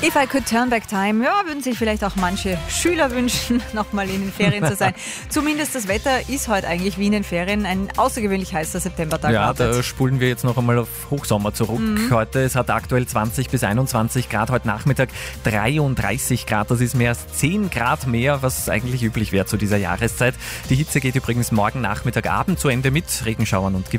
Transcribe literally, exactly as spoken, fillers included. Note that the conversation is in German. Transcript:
If I could turn back time, ja, würden sich vielleicht auch manche Schüler wünschen, nochmal in den Ferien zu sein. Zumindest das Wetter ist heute eigentlich wie in den Ferien ein außergewöhnlich heißer Septembertag. Ja, wartet. da spulen wir jetzt noch einmal auf Hochsommer zurück. Mhm. Heute, es hat aktuell zwanzig bis einundzwanzig Grad, heute Nachmittag dreiunddreißig Grad. Das ist mehr als zehn Grad mehr, was eigentlich üblich wäre zu dieser Jahreszeit. Die Hitze geht übrigens morgen Nachmittag, Abend zu Ende mit Regenschauern und